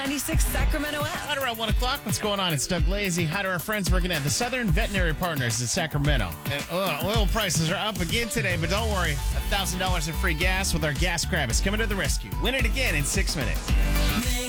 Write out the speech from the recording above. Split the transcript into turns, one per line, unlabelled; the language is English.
96 Sacramento app.
Right around 1 o'clock, what's going on? It's Doug Lazy. Hi to our friends working at the Southern Veterinary Partners in Sacramento. And oil prices are up again today, but don't worry. $1,000 in free gas with our gas grab is coming to the rescue. Win it again in 6 minutes.